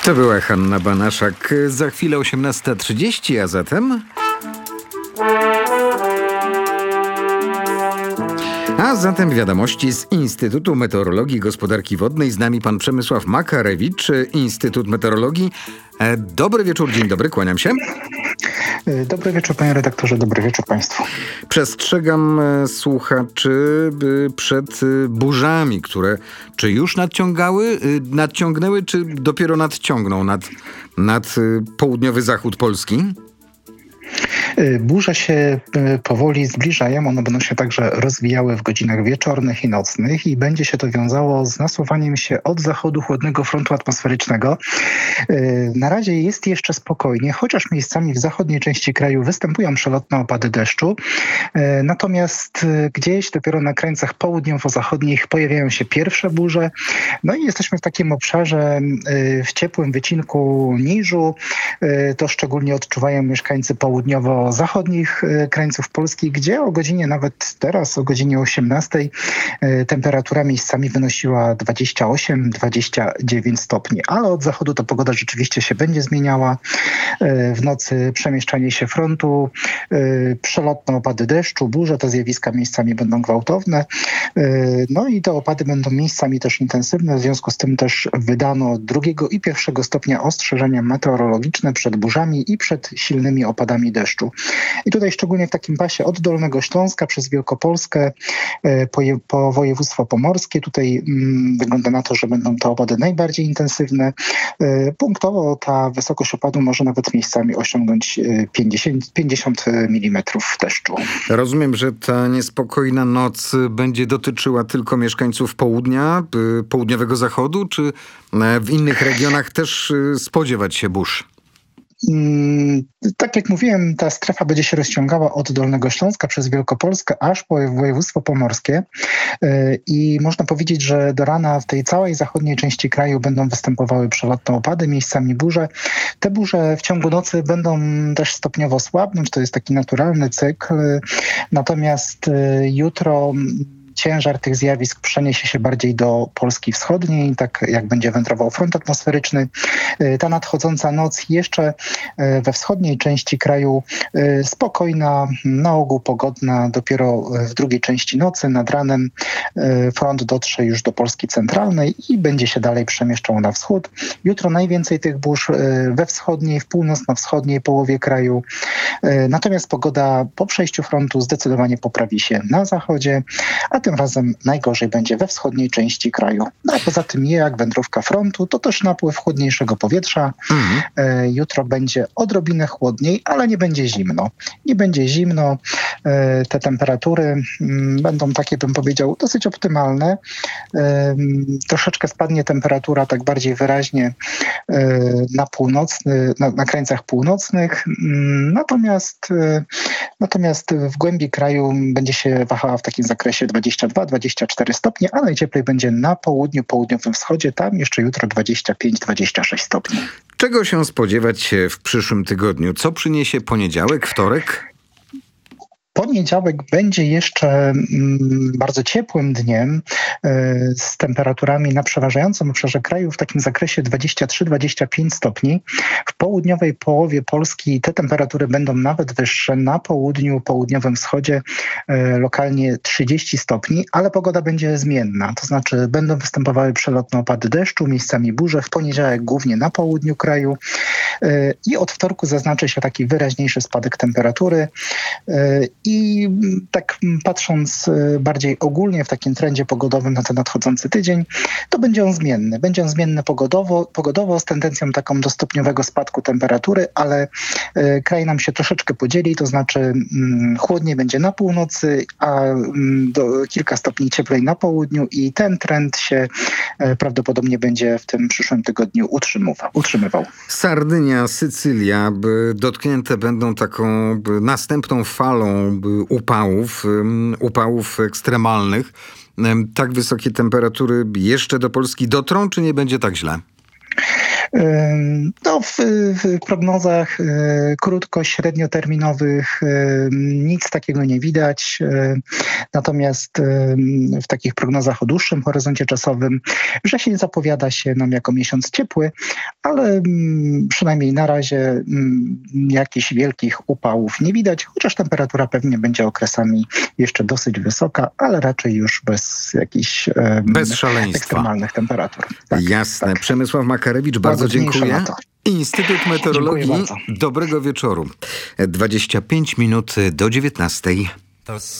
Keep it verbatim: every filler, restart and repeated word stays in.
To była Hanna Banaszak. Za chwilę osiemnasta trzydzieści, a zatem... A zatem wiadomości z Instytutu Meteorologii i Gospodarki Wodnej. Z nami pan Przemysław Makarewicz, Instytut Meteorologii. Dobry wieczór, dzień dobry, kłaniam się. Dobry wieczór, panie redaktorze, dobry wieczór państwu. Przestrzegam słuchaczy przed burzami, które czy już nadciągały, nadciągnęły, czy dopiero nadciągną nad, nad południowy zachód Polski? Burze się powoli zbliżają, one będą się także rozwijały w godzinach wieczornych i nocnych i będzie się to wiązało z nasuwaniem się od zachodu chłodnego frontu atmosferycznego. Na razie jest jeszcze spokojnie, chociaż miejscami w zachodniej części kraju występują przelotne opady deszczu. Natomiast gdzieś dopiero na krańcach południowo-zachodnich pojawiają się pierwsze burze. No i jesteśmy w takim obszarze w ciepłym wycinku niżu. To szczególnie odczuwają mieszkańcy południowo-zachodnich krańców Polski, gdzie o godzinie, nawet teraz o godzinie osiemnastej, temperatura miejscami wynosiła dwadzieścia osiem dwadzieścia dziewięć stopni. Ale od zachodu to pogoda rzeczywiście się będzie zmieniała. W nocy przemieszczanie się frontu, przelotne opady deszczu, burze, te zjawiska miejscami będą gwałtowne. No i te opady będą miejscami też intensywne. W związku z tym też wydano drugiego i pierwszego stopnia ostrzeżenia meteorologiczne przed burzami i przed silnymi opadami deszczu. I tutaj szczególnie w takim pasie od Dolnego Śląska przez Wielkopolskę po, je, po województwo pomorskie. Tutaj mm, wygląda na to, że będą te opady najbardziej intensywne. Punktowo ta wysokość opadu może nawet miejscami osiągnąć pięćdziesiąt, pięćdziesiąt milimetrów deszczu. Rozumiem, że ta niespokojna noc będzie dotyczyła tylko mieszkańców południa, południowego zachodu, czy w innych regionach też spodziewać się burz? Tak jak mówiłem, ta strefa będzie się rozciągała od Dolnego Śląska przez Wielkopolskę aż po województwo pomorskie i można powiedzieć, że do rana w tej całej zachodniej części kraju będą występowały przelotne opady, miejscami burze. Te burze w ciągu nocy będą też stopniowo słabnąć, to jest taki naturalny cykl. Natomiast jutro ciężar tych zjawisk przeniesie się bardziej do Polski wschodniej, tak jak będzie wędrował front atmosferyczny. Ta nadchodząca noc jeszcze we wschodniej części kraju spokojna, na ogół pogodna. Dopiero w drugiej części nocy nad ranem front dotrze już do Polski centralnej i będzie się dalej przemieszczał na wschód. Jutro najwięcej tych burz we wschodniej, w północno-wschodniej połowie kraju. Natomiast pogoda po przejściu frontu zdecydowanie poprawi się na zachodzie, a tym razem najgorzej będzie we wschodniej części kraju. No a poza tym jak wędrówka frontu, to też napływ chłodniejszego powietrza. Mhm. E, jutro będzie odrobinę chłodniej, ale nie będzie zimno. Nie będzie zimno. E, te temperatury m, będą takie, bym powiedział, dosyć optymalne. E, troszeczkę spadnie temperatura tak bardziej wyraźnie e, na północny, na, na krańcach północnych. Natomiast, e, natomiast w głębi kraju będzie się wahała w takim zakresie dwadzieścia dwa dwadzieścia cztery stopnie, a najcieplej będzie na południu, południowym wschodzie. Tam jeszcze jutro dwadzieścia pięć dwadzieścia sześć stopni. Czego się spodziewać w przyszłym tygodniu? Co przyniesie poniedziałek, wtorek? Poniedziałek będzie jeszcze mm, bardzo ciepłym dniem y, z temperaturami na przeważającym obszarze kraju w takim zakresie dwadzieścia trzy dwadzieścia pięć stopni. W południowej połowie Polski te temperatury będą nawet wyższe. Na południu, południowym wschodzie y, lokalnie trzydzieści stopni, ale pogoda będzie zmienna. To znaczy będą występowały przelotne opady deszczu, miejscami burze. W poniedziałek głównie na południu kraju y, i od wtorku zaznaczy się taki wyraźniejszy spadek temperatury. Y, I tak patrząc bardziej ogólnie w takim trendzie pogodowym na ten nadchodzący tydzień, to będzie on zmienny. Będzie on zmienny pogodowo, pogodowo z tendencją taką do stopniowego spadku temperatury, ale y, kraj nam się troszeczkę podzieli, to znaczy y, chłodniej będzie na północy, a y, do kilka stopni cieplej na południu i ten trend się y, prawdopodobnie będzie w tym przyszłym tygodniu utrzymywał. utrzymywał. Sardynia, Sycylia dotknięte będą taką następną falą upałów, upałów ekstremalnych. Tak wysokie temperatury jeszcze do Polski dotrą, czy nie będzie tak źle? No, w, w prognozach krótko, średnioterminowych nic takiego nie widać. Natomiast w takich prognozach o dłuższym horyzoncie czasowym wrzesień zapowiada się nam jako miesiąc ciepły, ale przynajmniej na razie jakichś wielkich upałów nie widać, chociaż temperatura pewnie będzie okresami jeszcze dosyć wysoka, ale raczej już bez jakichś bez szaleństwa. Ekstremalnych temperatur. Tak, Jasne. tak. Przemysław Makarewicz, bardzo dziękuję. Instytut Meteorologii. Dziękuję bardzo. Dobrego wieczoru. dwadzieścia pięć minut do dziewiętnastej.